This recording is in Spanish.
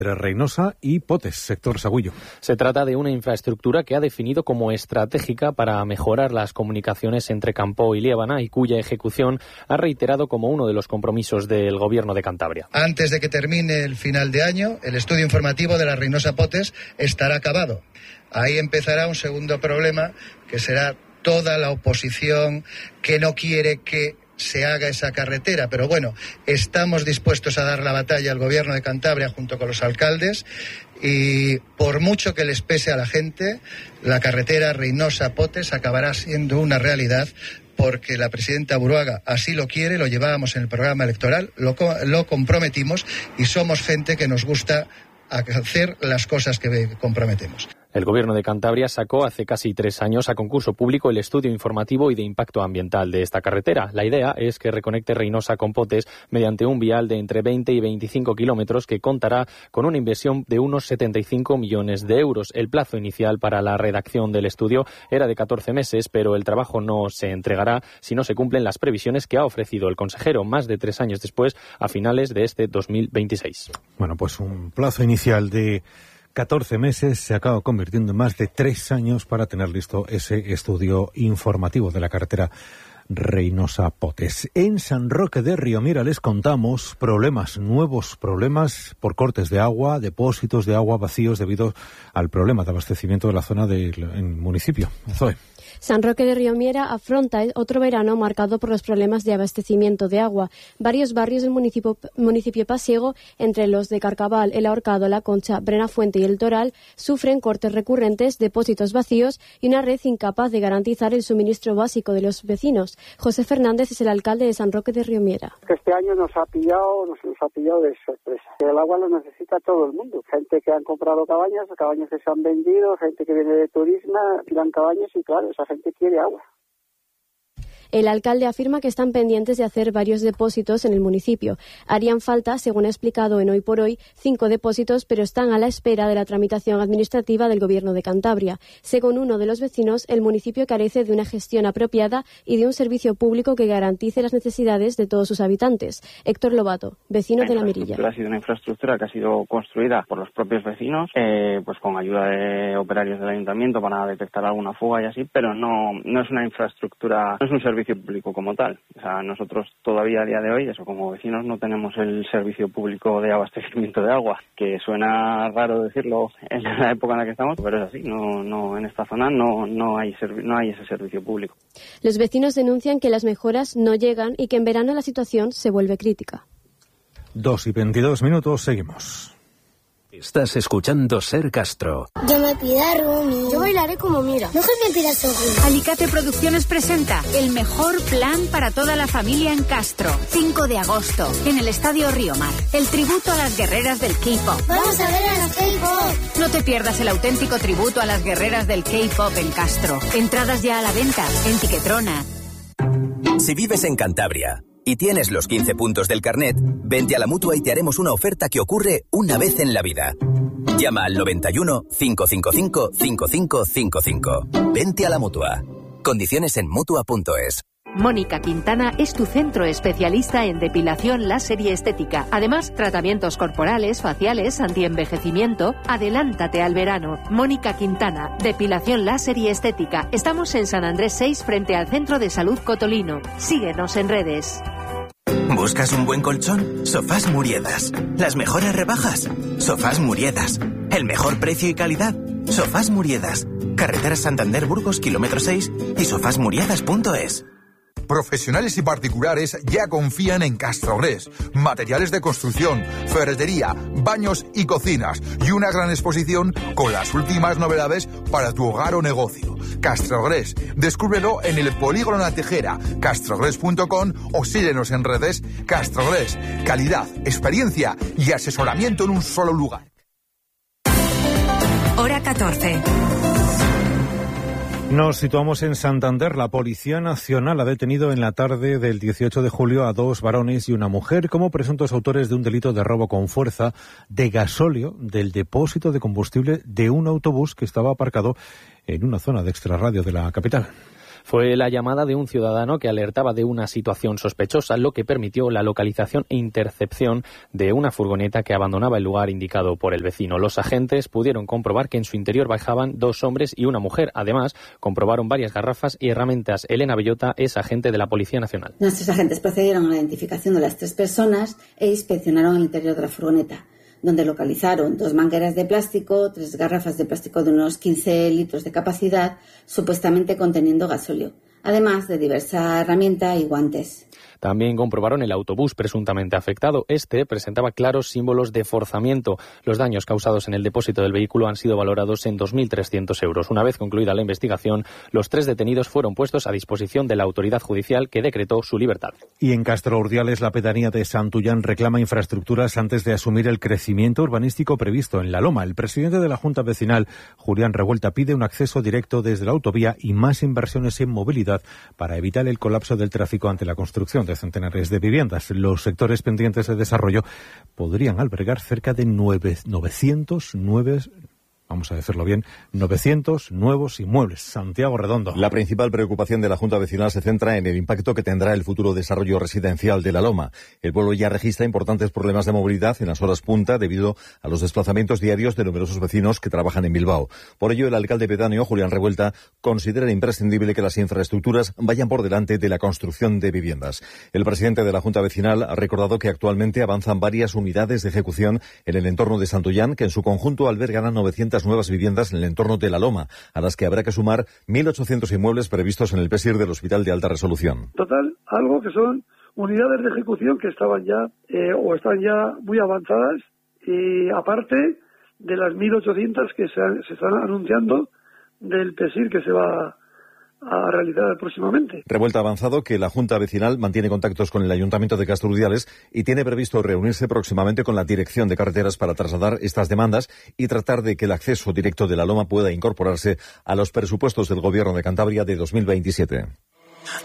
Reynosa y Potes, sector Sagüillo. Se trata de una infraestructura que ha definido como estratégica para mejorar las comunicaciones entre Campoo y Liébana y cuya ejecución ha reiterado como uno de los compromisos del Gobierno de Cantabria. Antes de que termine el final de año, el estudio informativo de la Reynosa Potes estará acabado. Ahí empezará un segundo problema, que será toda la oposición que no quiere que se haga esa carretera, pero bueno, estamos dispuestos a dar la batalla al Gobierno de Cantabria junto con los alcaldes y por mucho que les pese a la gente, la carretera Reynosa-Potes acabará siendo una realidad porque la presidenta Buruaga así lo quiere, lo llevábamos en el programa electoral, lo comprometimos y somos gente que nos gusta hacer las cosas que comprometemos. El Gobierno de Cantabria sacó hace casi 3 años a concurso público el estudio informativo y de impacto ambiental de esta carretera. La idea es que reconecte Reynosa con Potes mediante un vial de entre 20 y 25 kilómetros que contará con una inversión de unos 75 millones de euros. El plazo inicial para la redacción del estudio era de 14 meses, pero el trabajo no se entregará si no se cumplen las previsiones que ha ofrecido el consejero más de 3 años después, a finales de este 2026. Bueno, pues un plazo inicial de 14 meses se acaba convirtiendo en más de 3 años para tener listo ese estudio informativo de la carretera Reynosa-Potes. En San Roque de Riomiera les contamos nuevos problemas por cortes de agua, depósitos de agua vacíos debido al problema de abastecimiento de la zona del municipio. Zoe. San Roque de Riomiera afronta otro verano marcado por los problemas de abastecimiento de agua. Varios barrios del municipio pasiego, entre los de Carcaval, El Ahorcado, La Concha, Brenafuente y El Toral, sufren cortes recurrentes, depósitos vacíos y una red incapaz de garantizar el suministro básico de los vecinos. José Fernández es el alcalde de San Roque de Riomiera. Este año nos ha pillado de sorpresa. El agua lo necesita todo el mundo. Gente que han comprado cabañas que se han vendido, gente que viene de turismo, tiran cabañas y claro, esa gente quiere agua. El alcalde afirma que están pendientes de hacer varios depósitos en el municipio. Harían falta, según ha explicado en Hoy por Hoy, 5 depósitos, pero están a la espera de la tramitación administrativa del Gobierno de Cantabria. Según uno de los vecinos, el municipio carece de una gestión apropiada y de un servicio público que garantice las necesidades de todos sus habitantes. Héctor Lobato, vecino de La Mirilla. Ha sido una infraestructura que ha sido construida por los propios vecinos, pues con ayuda de operarios del ayuntamiento para detectar alguna fuga y así, pero no es una infraestructura, no es un servicio público como tal. O sea, nosotros todavía a día de hoy, como vecinos, no tenemos el servicio público de abastecimiento de agua, que suena raro decirlo en la época en la que estamos, pero es así. No en esta zona no hay ese servicio público. Los vecinos denuncian que las mejoras no llegan y que en verano la situación se vuelve crítica. 2:22, seguimos. Estás escuchando Ser Castro. Yo me pido Rumi. Yo bailaré como Mira. No que me pidas Rumi. Alicate Producciones presenta el mejor plan para toda la familia en Castro. 5 de agosto, en el Estadio Ríomar. El tributo a las guerreras del K-pop. Vamos a ver a las K-pop. No te pierdas el auténtico tributo a las guerreras del K-pop en Castro. Entradas ya a la venta en Tiquetrona. Si vives en Cantabria y tienes los 15 puntos del carnet, vente a la Mutua y te haremos una oferta que ocurre una vez en la vida. Llama al 91 555 5555. Vente a la Mutua. Condiciones en Mutua.es. Mónica Quintana es tu centro especialista en depilación láser y estética. Además, tratamientos corporales, faciales, antienvejecimiento. Adelántate al verano. Mónica Quintana, depilación láser y estética. Estamos en San Andrés 6 frente al Centro de Salud Cotolino. Síguenos en redes. ¿Buscas un buen colchón? Sofás Muriedas. ¿Las mejores rebajas? Sofás Muriedas. ¿El mejor precio y calidad? Sofás Muriedas. Carretera Santander Burgos, kilómetro 6 y sofasmuriedas.es. Profesionales y particulares ya confían en Castrogres. Materiales de construcción, ferretería, baños y cocinas. Y una gran exposición con las últimas novedades para tu hogar o negocio. Castrogres. Descúbrelo en el Polígono La Tejera, castrogres.com o síguenos en redes. Castrogres. Calidad, experiencia y asesoramiento en un solo lugar. Hora 14. Nos situamos en Santander. La Policía Nacional ha detenido en la tarde del 18 de julio a 2 varones y una mujer como presuntos autores de un delito de robo con fuerza de gasóleo del depósito de combustible de un autobús que estaba aparcado en una zona de extrarradio de la capital. Fue la llamada de un ciudadano que alertaba de una situación sospechosa, lo que permitió la localización e intercepción de una furgoneta que abandonaba el lugar indicado por el vecino. Los agentes pudieron comprobar que en su interior bajaban 2 hombres y una mujer. Además, comprobaron varias garrafas y herramientas. Elena Bellota es agente de la Policía Nacional. Nuestros agentes procedieron a la identificación de las 3 personas e inspeccionaron el interior de la furgoneta, donde localizaron 2 mangueras de plástico, 3 garrafas de plástico de unos 15 litros de capacidad, supuestamente conteniendo gasóleo, además de diversa herramienta y guantes. También comprobaron el autobús presuntamente afectado. Este presentaba claros símbolos de forzamiento. Los daños causados en el depósito del vehículo han sido valorados en 2.300 euros. Una vez concluida la investigación, los 3 detenidos fueron puestos a disposición de la autoridad judicial que decretó su libertad. Y en Castro Urdiales, la pedanía de Santullán reclama infraestructuras antes de asumir el crecimiento urbanístico previsto en La Loma. El presidente de la Junta Vecinal, Julián Revuelta, pide un acceso directo desde la autovía y más inversiones en movilidad para evitar el colapso del tráfico ante la construcción de centenares de viviendas. Los sectores pendientes de desarrollo podrían albergar cerca de 900 nuevos inmuebles. Santiago Redondo. La principal preocupación de la Junta Vecinal se centra en el impacto que tendrá el futuro desarrollo residencial de La Loma. El pueblo ya registra importantes problemas de movilidad en las horas punta debido a los desplazamientos diarios de numerosos vecinos que trabajan en Bilbao. Por ello, el alcalde pedáneo, Julián Revuelta, considera imprescindible que las infraestructuras vayan por delante de la construcción de viviendas. El presidente de la Junta Vecinal ha recordado que actualmente avanzan varias unidades de ejecución en el entorno de Santullán, que en su conjunto albergarán 900 nuevas viviendas en el entorno de La Loma, a las que habrá que sumar 1.800 inmuebles previstos en el PESIR del Hospital de Alta Resolución. Total, algo que son unidades de ejecución que estaban ya o están ya muy avanzadas, y aparte de las 1.800 que se están anunciando del PESIR que se va a realizar próximamente. Revuelta ha avanzado que la Junta Vecinal mantiene contactos con el Ayuntamiento de Castro Urdiales y tiene previsto reunirse próximamente con la Dirección de Carreteras para trasladar estas demandas y tratar de que el acceso directo de La Loma pueda incorporarse a los presupuestos del Gobierno de Cantabria de 2027.